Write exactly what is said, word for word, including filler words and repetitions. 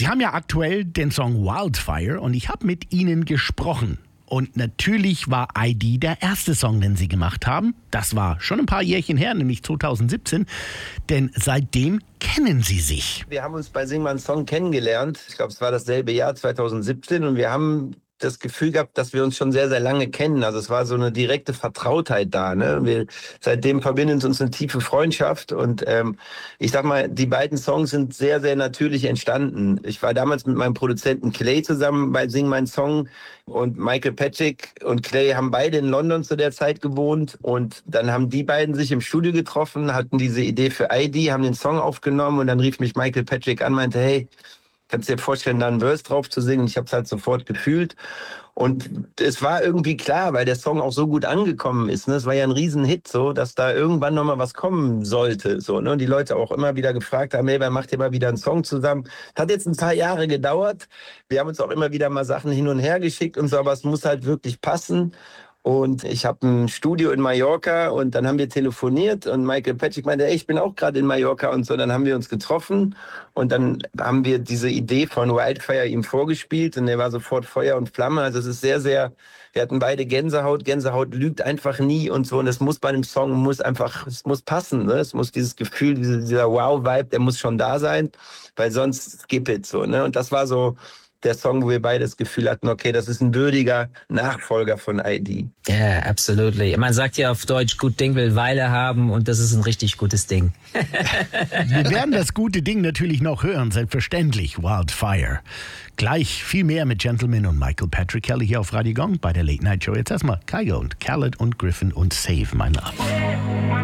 Sie haben ja aktuell den Song Wildfire und ich habe mit Ihnen gesprochen. Und natürlich war I D der erste Song, den Sie gemacht haben. Das war schon ein paar Jährchen her, nämlich zwanzig siebzehn. Denn seitdem kennen Sie sich. Wir haben uns bei Sing mal einen Song kennengelernt. Ich glaube, es war dasselbe Jahr, zwanzig siebzehn. Und wir haben das Gefühl gehabt, dass wir uns schon sehr, sehr lange kennen. Also es war so eine direkte Vertrautheit da. Ne? Wir, seitdem verbindet uns eine tiefe Freundschaft. Und ähm, ich sag mal, die beiden Songs sind sehr, sehr natürlich entstanden. Ich war damals mit meinem Produzenten Clay zusammen bei Sing mein Song. Und Michael Patrick und Clay haben beide in London zu der Zeit gewohnt. Und dann haben die beiden sich im Studio getroffen, hatten diese Idee für I D, haben den Song aufgenommen. Und dann rief mich Michael Patrick an, meinte, hey, kannst du dir vorstellen, da einen Verse drauf zu singen? Ich habe es halt sofort gefühlt. Und es war irgendwie klar, weil der Song auch so gut angekommen ist. Ne? Es war ja ein Riesenhit, so, dass da irgendwann nochmal was kommen sollte. So, ne? Und die Leute auch immer wieder gefragt haben, hey, wer macht hier mal wieder einen Song zusammen? Hat jetzt ein paar Jahre gedauert. Wir haben uns auch immer wieder mal Sachen hin und her geschickt und so, aber es muss halt wirklich passen. Und ich habe ein Studio in Mallorca und dann haben wir telefoniert und Michael Patrick meinte, ey, ich bin auch gerade in Mallorca und so. Dann haben wir uns getroffen und dann haben wir diese Idee von Wildfire ihm vorgespielt und er war sofort Feuer und Flamme. Also es ist sehr, sehr, wir hatten beide Gänsehaut. Gänsehaut lügt einfach nie und so. Und es muss bei einem Song, muss einfach, es muss passen. Ne? Es muss dieses Gefühl, dieser Wow-Vibe, der muss schon da sein, weil sonst skip it so. Ne? Und das war so der Song, wo wir beide das Gefühl hatten, okay, das ist ein würdiger Nachfolger von I D. Ja, yeah, absolutely. Man sagt ja auf Deutsch, gut Ding will Weile haben und das ist ein richtig gutes Ding. Wir werden das gute Ding natürlich noch hören, selbstverständlich, Wildfire. Gleich viel mehr mit Gentleman und Michael Patrick Kelly hier auf Radio Gong bei der Late Night Show. Jetzt erstmal Kygo und Khaled und Griffin und Save My Love.